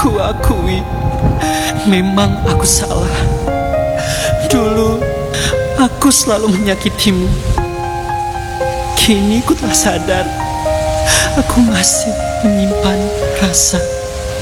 Ku akui, memang aku salah. Dulu aku selalu menyakitimu. Kini ku telah sadar, aku masih menyimpan rasa.